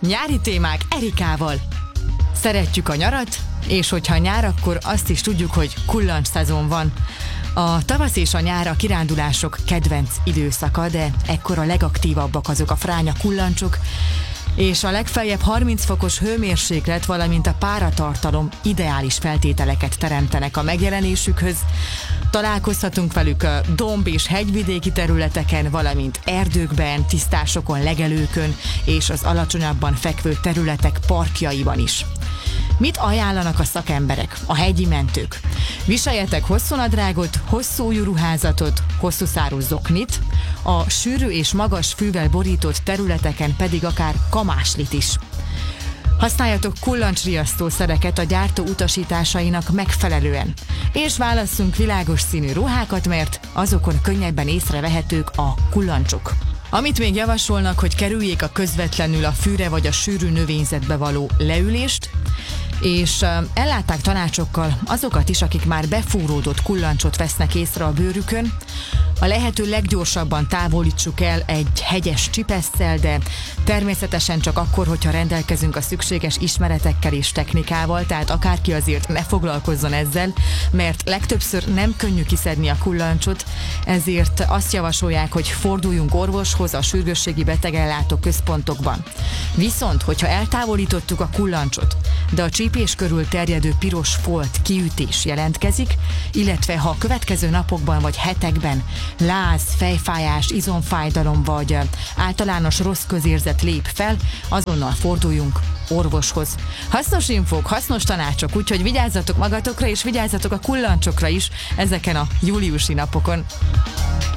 Nyári témák Erikával. Szeretjük a nyarat, és hogyha nyár, akkor azt is tudjuk, hogy kullancs szezon van. A tavasz és a nyár a kirándulások kedvenc időszaka, de ekkor a legaktívabbak azok a fránya kullancsok, és a legfeljebb 30 fokos hőmérséklet, valamint a páratartalom ideális feltételeket teremtenek a megjelenésükhöz. Találkozhatunk velük domb- és hegyvidéki területeken, valamint erdőkben, tisztásokon, legelőkön és az alacsonyabban fekvő területek parkjaiban is. Mit ajánlanak a szakemberek, a hegyi mentők? Viseljetek hosszú nadrágot, hosszú ujjú ruházatot, hosszú szárú zoknit, a sűrű és magas fűvel borított területeken pedig akár kamáslit is. Használjatok kullancsriasztó szereket a gyártó utasításainak megfelelően, és válasszunk világos színű ruhákat, mert azokon könnyebben észrevehetők a kullancsok. Amit még javasolnak, hogy kerüljék a közvetlenül a fűre vagy a sűrű növényzetbe való leülést, és ellátták tanácsokkal azokat is, akik már befúródott kullancsot vesznek észre a bőrükön. A lehető leggyorsabban távolítsuk el egy hegyes csipesszel, de természetesen csak akkor, hogyha rendelkezünk a szükséges ismeretekkel és technikával, tehát akárki azért ne foglalkozzon ezzel, mert legtöbbször nem könnyű kiszedni a kullancsot, ezért azt javasolják, hogy forduljunk orvoshoz a sürgősségi betegellátó központokban. Viszont, hogyha eltávolítottuk a kullancsot, de a csípés körül terjedő piros folt, kiütés jelentkezik, illetve ha a következő napokban vagy hetekben láz, fejfájás, izomfájdalom vagy általános rossz közérzet lép fel, azonnal forduljunk orvoshoz. Hasznos infók, hasznos tanácsok, úgyhogy vigyázzatok magatokra és vigyázzatok a kullancsokra is ezeken a júliusi napokon.